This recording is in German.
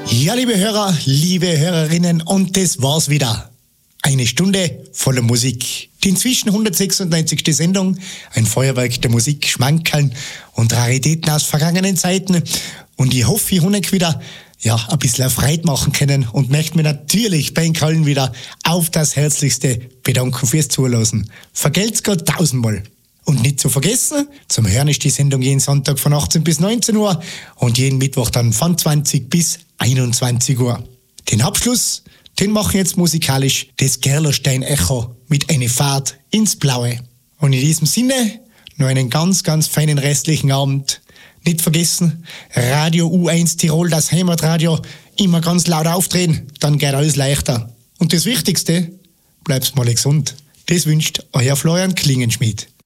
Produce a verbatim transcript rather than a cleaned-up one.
Ja, liebe Hörer, liebe Hörerinnen, und das war's wieder. Eine Stunde voller Musik. Die inzwischen hundertsechsundneunzigste Sendung, ein Feuerwerk der Musik, Schmankerln und Raritäten aus vergangenen Zeiten. Und ich hoffe, ich habe euch wieder ja, ein bisschen Freude machen können und möchte mir natürlich bei Ihnen allen wieder auf das Herzlichste bedanken fürs Zuhören. Vergelt's Gott tausendmal. Und nicht zu vergessen, zum Hören ist die Sendung jeden Sonntag von achtzehn bis neunzehn Uhr und jeden Mittwoch dann von zwanzig bis einundzwanzig Uhr. Den Abschluss, den machen jetzt musikalisch das Gerlerstein Echo mit einer Fahrt ins Blaue. Und in diesem Sinne noch einen ganz, ganz feinen restlichen Abend. Nicht vergessen, Radio U eins Tirol, das Heimatradio, immer ganz laut aufdrehen, dann geht alles leichter. Und das Wichtigste, bleibst mal gesund. Das wünscht euer Florian Klingenschmidt.